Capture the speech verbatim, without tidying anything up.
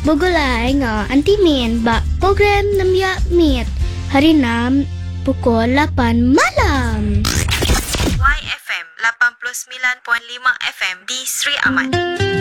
Bugulay nga antimin ba program namya mit hari nam pukul lapan malam. Y F M lapan puluh sembilan perpuluhan lima F M di Sri Aman.